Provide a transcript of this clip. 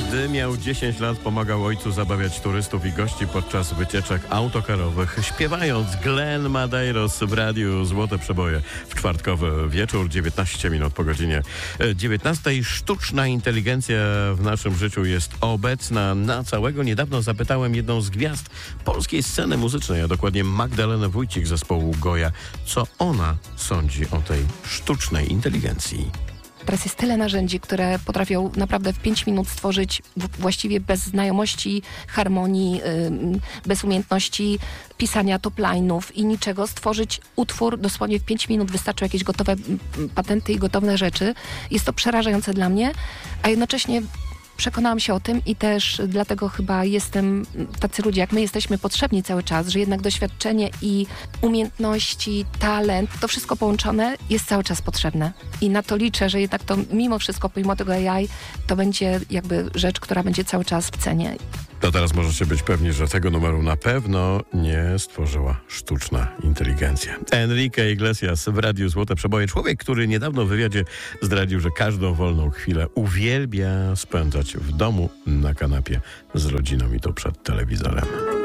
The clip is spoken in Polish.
Gdy miał 10 lat, pomagał ojcu zabawiać turystów i gości podczas wycieczek autokarowych, śpiewając Glen Madeiros w radiu Złote Przeboje w czwartkowy wieczór, 19 minut po godzinie 19. Sztuczna inteligencja w naszym życiu jest obecna na całego. Niedawno zapytałem jedną z gwiazd polskiej sceny muzycznej, a dokładnie Magdalenę Wójcik z zespołu Goja, co ona sądzi o tej sztucznej inteligencji. Teraz jest tyle narzędzi, które potrafią naprawdę w 5 minut stworzyć właściwie bez znajomości harmonii, bez umiejętności pisania top-line'ów i niczego, stworzyć utwór dosłownie w 5 minut. Wystarczą jakieś gotowe patenty i gotowe rzeczy. Jest to przerażające dla mnie, a jednocześnie przekonałam się o tym i też dlatego chyba tacy ludzie jak my jesteśmy potrzebni cały czas, że jednak doświadczenie i umiejętności, talent, to wszystko połączone jest cały czas potrzebne. I na to liczę, że jednak to mimo wszystko, pomimo tego AI, to będzie jakby rzecz, która będzie cały czas w cenie. To teraz możecie być pewni, że tego numeru na pewno nie stworzyła sztuczna inteligencja. Enrique Iglesias w radiu Złote Przeboje. Człowiek, który niedawno w wywiadzie zdradził, że każdą wolną chwilę uwielbia spędzać w domu na kanapie z rodziną i to przed telewizorem.